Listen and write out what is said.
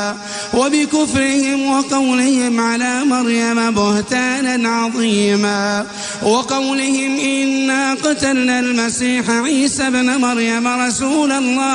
وبكفرهم وقولهم على مريم بهتانا عظيما، وقولهم إنا قتلنا المسيح عيسى ابن مريم رسول الله